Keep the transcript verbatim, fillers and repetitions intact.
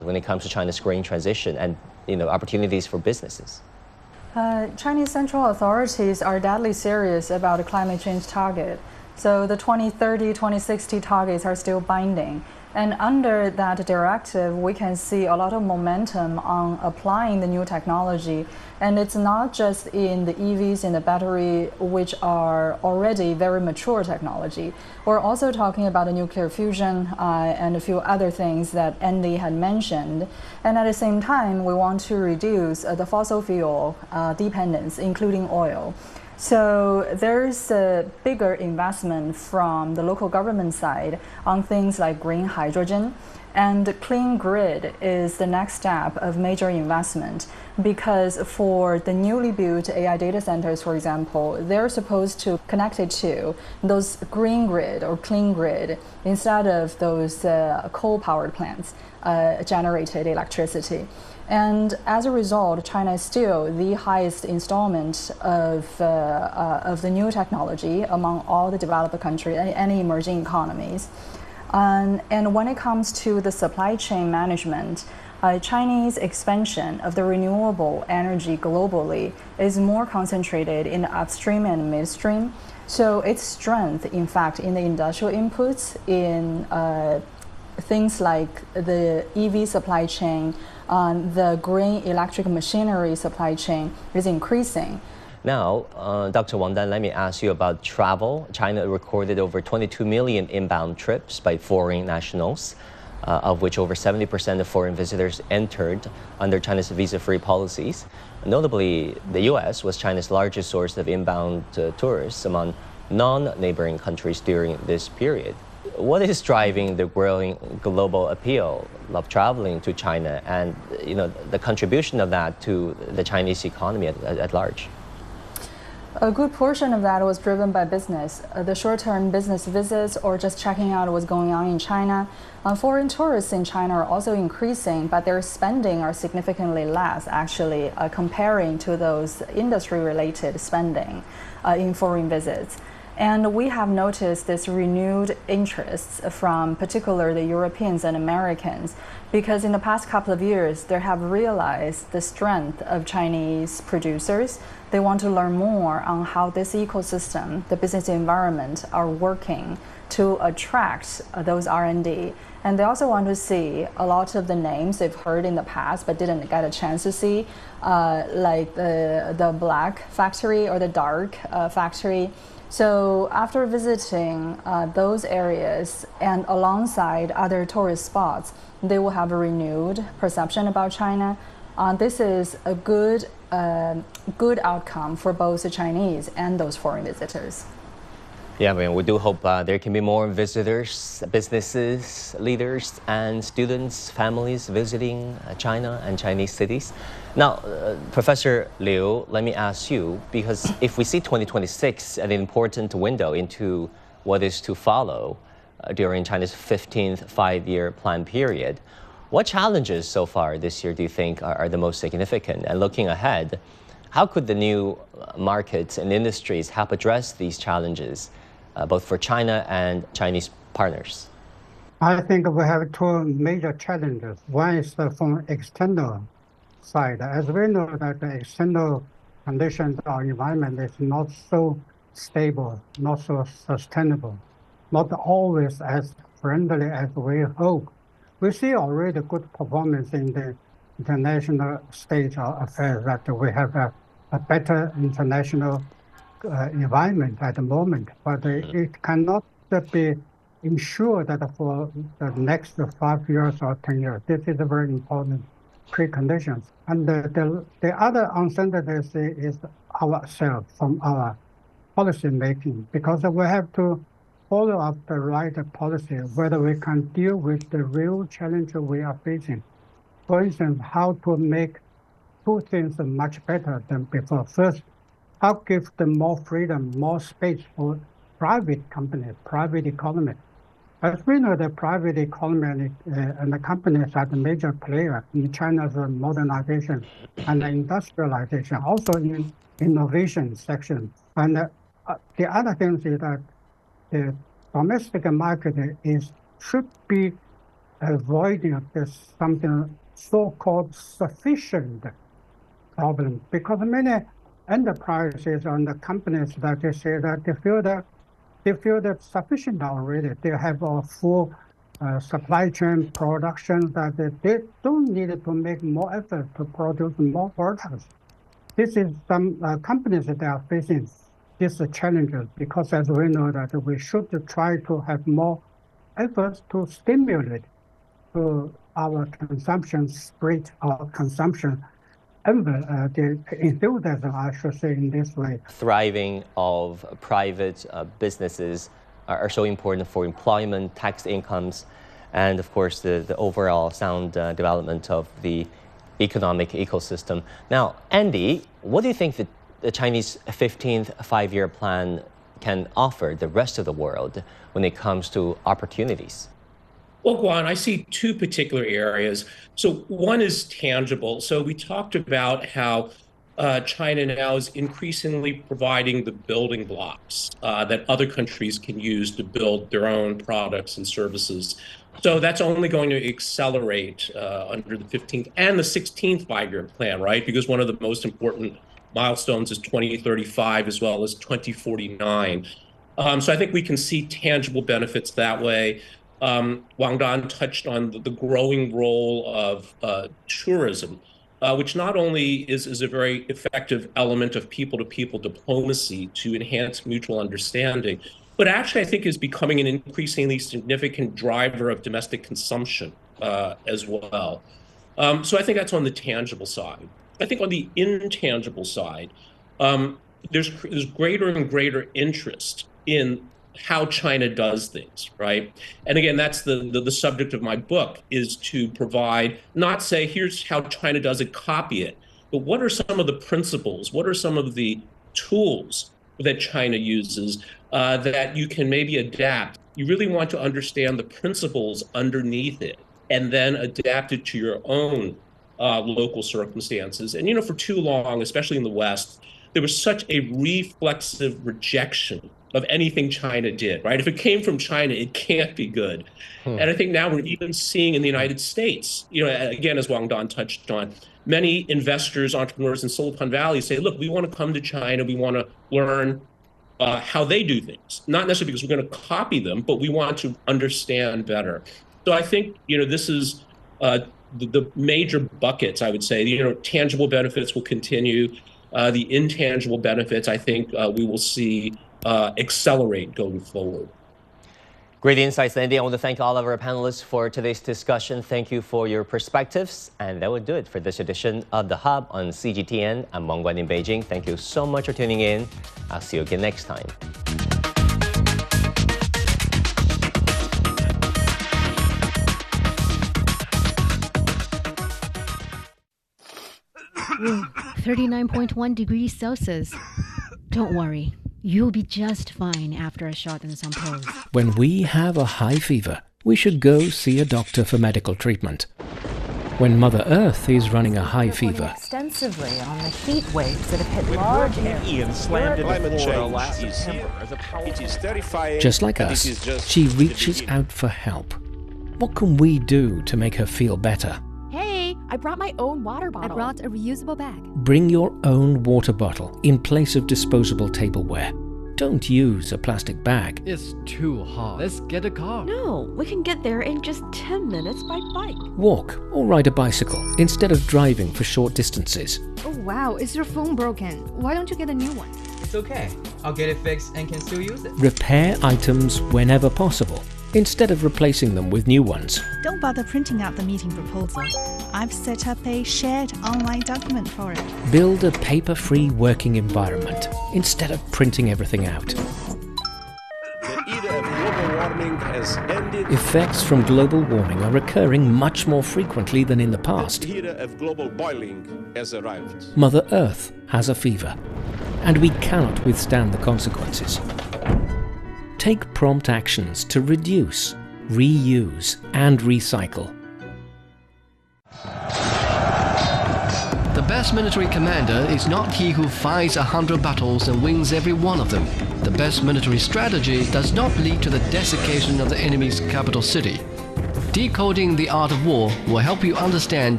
when it comes to China's green transition and you know opportunities for businesses? Uh, Chinese central authorities are deadly serious about the climate change target. So the twenty thirty, twenty sixty targets are still binding. And under that directive, we can see a lot of momentum on applying the new technology. And it's not just in the E Vs and the battery, which are already very mature technology. We're also talking about the nuclear fusion uh, and a few other things that Andy had mentioned. And at the same time, we want to reduce uh, the fossil fuel uh, dependence, including oil. So there's a bigger investment from the local government side on things like green hydrogen. And clean grid is the next step of major investment because for the newly built A I data centers, for example, they're supposed to connect it to those green grid or clean grid instead of those uh, coal-powered plants uh, generated electricity. And as a result, China is still the highest installment of, uh, uh, of the new technology among all the developed countries and any emerging economies. Um, and when it comes to the supply chain management, uh, Chinese expansion of the renewable energy globally is more concentrated in the upstream and midstream. So its strength, in fact, in the industrial inputs, in uh, things like the E V supply chain, um, the green electric machinery supply chain is increasing. Now, uh, Doctor Wang Dan, let me ask you about travel. China recorded over twenty-two million inbound trips by foreign nationals, uh, of which over seventy percent of foreign visitors entered under China's visa-free policies. Notably, the U S was China's largest source of inbound uh, tourists among non-neighboring countries during this period. What is driving the growing global appeal of traveling to China and you know, the contribution of that to the Chinese economy at, at large? A good portion of that was driven by business, uh, the short-term business visits or just checking out what's going on in China. Uh, foreign tourists in China are also increasing, but their spending are significantly less, actually, uh, comparing to those industry-related spending uh, in foreign visits. And we have noticed this renewed interest from particularly Europeans and Americans because in the past couple of years, they have realized the strength of Chinese producers. They want to learn more on how this ecosystem, the business environment, are working to attract those R and D. And they also want to see a lot of the names they've heard in the past but didn't get a chance to see, uh, like the, the black factory or the dark uh, factory. So after visiting uh, those areas and alongside other tourist spots, they will have a renewed perception about China. Uh, this is a good, uh, good outcome for both the Chinese and those foreign visitors. Yeah, I mean, we do hope uh, there can be more visitors, businesses, leaders, and students, families visiting uh, China and Chinese cities. Now, uh, Professor Liu, let me ask you, because if we see twenty twenty-six as an important window into what is to follow uh, during China's fifteenth five-year plan period, what challenges so far this year do you think are, are the most significant? And looking ahead, how could the new markets and industries help address these challenges, uh, both for China and Chinese partners? I think we have two major challenges. One is uh, from external side. As we know that the external conditions or environment is not so stable, not so sustainable, not always as friendly as we hope. We see already good performance in the international stage of affairs, that we have a, a better international uh, environment at the moment, but uh, it cannot be ensured that for the next five years or ten years. This is a very important preconditions. And the, the, the other uncertainty is ourselves from our policy making, because we have to follow up the right policy, whether we can deal with the real challenge we are facing. For instance, how to make two things much better than before. First, how give them more freedom, more space for private companies, private economy. As we know, the private economy uh, and the companies are the major player in China's modernization and industrialization, also in innovation section. And uh, the other thing is that the domestic market is should be avoiding this something so-called sufficient problem, because many enterprises and the companies that they say that they feel that they feel that sufficient already. They have a full uh, supply chain production that they, they don't need to make more effort to produce more products. This is some uh, companies that are facing these challenges, because as we know that we should try to have more efforts to stimulate to our consumption spree, our consumption, and uh, the enthusiasm, I should say, in this way. Thriving of private uh, businesses are, are so important for employment, tax incomes, and of course the, the overall sound uh, development of the economic ecosystem. Now, Andy, what do you think that the Chinese fifteenth five-year plan can offer the rest of the world when it comes to opportunities? Well, Guan, I see two particular areas. So one is tangible. So we talked about how uh, China now is increasingly providing the building blocks uh, that other countries can use to build their own products and services. So that's only going to accelerate uh, under the fifteenth and the sixteenth five-year plan, right? Because one of the most important milestones is twenty thirty-five as well as twenty forty-nine. Um, so I think we can see tangible benefits that way. Um, Wang Dan touched on the, the growing role of uh, tourism, uh, which not only is, is a very effective element of people-to-people diplomacy to enhance mutual understanding, but actually I think is becoming an increasingly significant driver of domestic consumption uh, as well. Um, so I think that's on the tangible side. I think on the intangible side, um, there's, there's greater and greater interest in how China does things, right? And again, that's the, the, the subject of my book, is to provide, not say, here's how China does it, copy it, but what are some of the principles, what are some of the tools that China uses uh, that you can maybe adapt? You really want to understand the principles underneath it and then adapt it to your own uh, local circumstances. And, you know, for too long, especially in the West, there was such a reflexive rejection of anything China did, right? If it came from China, it can't be good. Hmm. And I think now we're even seeing in the United States, you know, again, as Wang Dan touched on, many investors, entrepreneurs in Silicon Valley say, look, we want to come to China, we want to learn uh, how they do things. Not necessarily because we're going to copy them, but we want to understand better. So I think, you know, this is uh, the, the major buckets, I would say. You know, tangible benefits will continue. Uh, the intangible benefits, I think uh, we will see Uh, accelerate going forward. Great insights, Andy. I want to thank all of our panelists for today's discussion. Thank you for your perspectives. And that would do it for this edition of The Hub on C G T N. I'm Meng Guan in Beijing. Thank you so much for tuning in. I'll see you again next time. thirty-nine point one degrees Celsius. Don't worry. You'll be just fine after a shot in some pose. When we have a high fever, we should go see a doctor for medical treatment. When Mother Earth is running a high fever, extensively on the heat waves that have hit large areas. Ian slammed into Florida last September as a powerful... It is terrifying. Just like us, she reaches out for help. What can we do to make her feel better? Hey, I brought my own water bottle. I brought a reusable bag. Bring your own water bottle in place of disposable tableware. Don't use a plastic bag. It's too hot. Let's get a car. No, we can get there in just ten minutes by bike. Walk or ride a bicycle instead of driving for short distances. Oh wow, is your phone broken? Why don't you get a new one? It's okay. I'll get it fixed and can still use it. Repair items whenever possible, instead of replacing them with new ones. Don't bother printing out the meeting proposal. I've set up a shared online document for it. Build a paper-free working environment instead of printing everything out. The era of global warming has ended. Effects from global warming are occurring much more frequently than in the past. The era of global boiling has arrived. Mother Earth has a fever, and we cannot withstand the consequences. Take prompt actions to reduce, reuse, and recycle. The best military commander is not he who fights a hundred battles and wins every one of them. The best military strategy does not lead to the desiccation of the enemy's capital city. Decoding the Art of War will help you understand